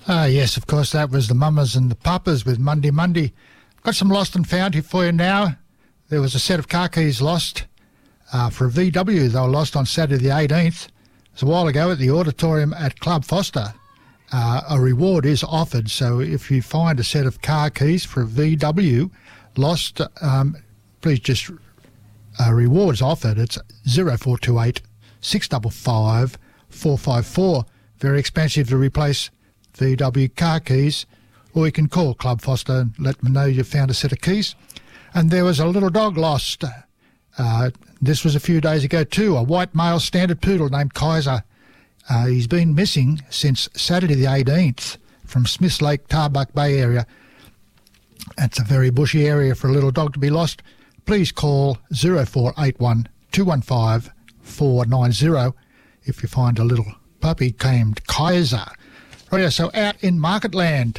Yes, of course, that was the Mamas and the Papas with Monday Monday. Got some lost and found here for you now. There was a set of car keys lost for a VW. They were lost on Saturday the 18th. It was a while ago at the auditorium at Club Foster. A reward is offered, so if you find a set of car keys for a VW lost, please just rewards offered. It's 0428 655 454. Very expensive to replace VW car keys, or you can call Club Foster and let them know you found a set of keys. And there was a little dog lost. This was a few days ago too, a white male standard poodle named Kaiser. He's been missing since Saturday the 18th from Smiths Lake, Tarbuck Bay area. It's a very bushy area for a little dog to be lost. Please call 0481 215 490 if you find a little puppy named Kaiser. Right, so out in Marketland,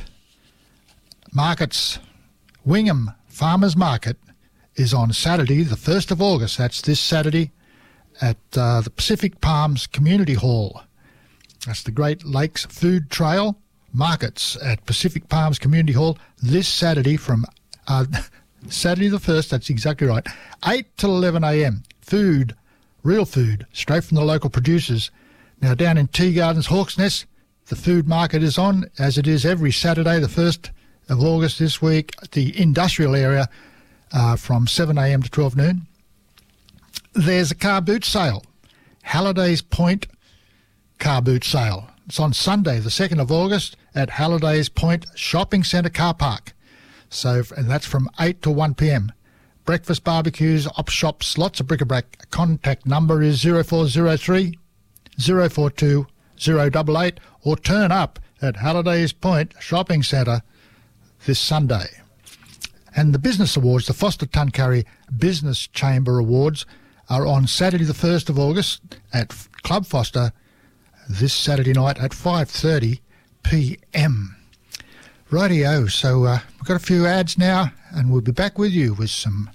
markets, Wingham Farmers Market is on Saturday, the 1st of August. That's this Saturday at the Pacific Palms Community Hall. That's the Great Lakes Food Trail Markets at Pacific Palms Community Hall this Saturday from Saturday the 1st, that's exactly right, 8 till 11 a.m. Food, real food, straight from the local producers. Now down in Tea Gardens, Hawks Nest, the food market is on, as it is every Saturday, the 1st of August this week, at the industrial area from 7 a.m. to 12 noon. There's a car boot sale, Halliday's Point car boot sale. It's on Sunday, the 2nd of August, at Halliday's Point Shopping Centre car park. And that's from 8 to 1 p.m. Breakfast barbecues, op shops, lots of bric-a-brac. Contact number is 0403 042 088, or turn up at Halliday's Point Shopping Centre this Sunday. And the Business Awards, the Foster Tuncurry Business Chamber Awards, are on Saturday the 1st of August at Club Foster this Saturday night at 5:30 p.m. Rightio, so we've got a few ads now, and we'll be back with you with some...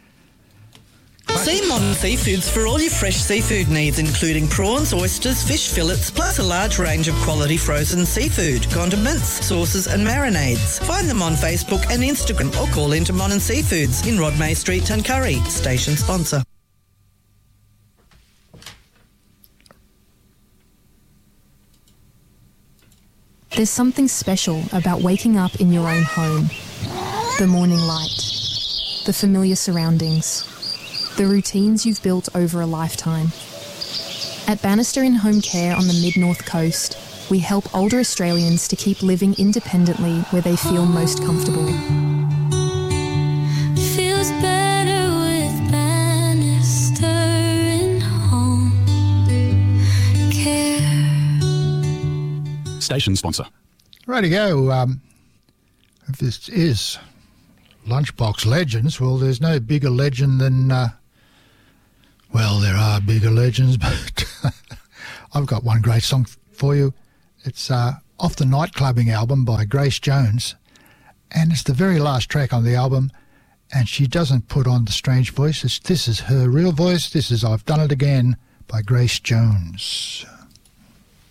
See Modern Seafoods for all your fresh seafood needs, including prawns, oysters, fish fillets, plus a large range of quality frozen seafood, condiments, sauces and marinades. Find them on Facebook and Instagram, or call into Modern Seafoods in Rodmay Street, Tuncurry. Station sponsor. There's something special about waking up in your own home. The morning light, the familiar surroundings, the routines you've built over a lifetime. At Bannister in Home Care on the Mid-North Coast, we help older Australians to keep living independently where they feel most comfortable. Feels better with Bannister in Home Care. Station sponsor. Rightio, if this is Lunchbox Legends, well, there's no bigger legend than, well, there are bigger legends, but I've got one great song for you. It's off the Nightclubbing album by Grace Jones, and it's the very last track on the album, and she doesn't put on the strange voice. This is her real voice. This is I've Done It Again by Grace Jones.